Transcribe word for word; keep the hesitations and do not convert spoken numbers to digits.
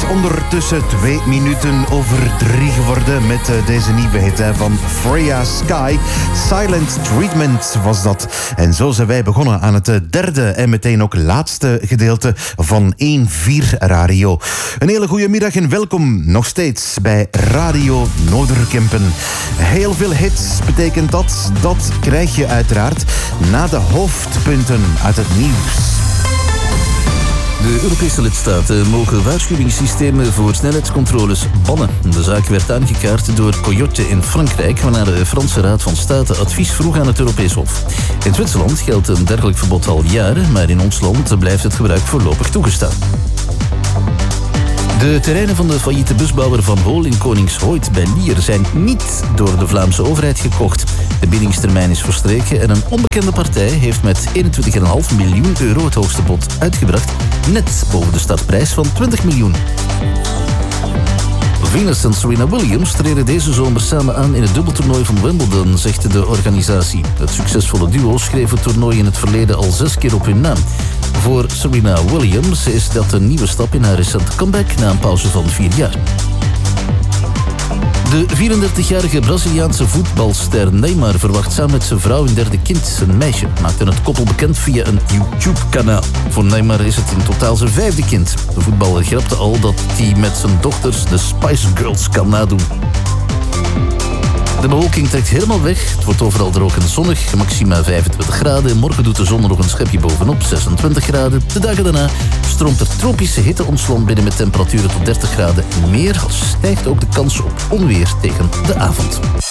ondertussen twee minuten over drie geworden met deze nieuwe hit van Freya Sky. Silent Treatment was dat. En zo zijn wij begonnen aan het derde en meteen ook laatste gedeelte van één vier Radio. Een hele goede middag en welkom nog steeds bij Radio Noorderkempen. Heel veel hits betekent dat. Dat krijg je uiteraard na de hoofdpunten uit het nieuws. De Europese lidstaten mogen waarschuwingssystemen voor snelheidscontroles bannen. De zaak werd aangekaart door Coyote in Frankrijk, waarna de Franse Raad van State advies vroeg aan het Europees Hof. In Zwitserland geldt een dergelijk verbod al jaren, maar in ons land blijft het gebruik voorlopig toegestaan. De terreinen van de failliete busbouwer Van Hool in Koningshooit bij Lier zijn niet door de Vlaamse overheid gekocht. De biedingstermijn is verstreken en een onbekende partij heeft met eenentwintig komma vijf miljoen euro het hoogste bod uitgebracht, net boven de startprijs van twintig miljoen. Venus en Serena Williams treden deze zomer samen aan in het dubbeltoernooi van Wimbledon, zegt de organisatie. Het succesvolle duo schreef het toernooi in het verleden al zes keer op hun naam. Voor Serena Williams is dat een nieuwe stap in haar recente comeback na een pauze van vier jaar. De vierendertigjarige Braziliaanse voetbalster Neymar verwacht samen met zijn vrouw een derde kind, een meisje. Maakte het koppel bekend via een YouTube-kanaal. Voor Neymar is het in totaal zijn vijfde kind. De voetballer grapte al dat hij met zijn dochters de Spice Girls kan nadoen. De bewolking trekt helemaal weg. Het wordt overal droog en zonnig, maxima vijfentwintig graden. Morgen doet de zon er nog een schepje bovenop, zesentwintig graden. De dagen daarna stroomt er tropische hitte ons land binnen met temperaturen tot dertig graden en meer. Al stijgt ook de kans op onweer tegen de avond.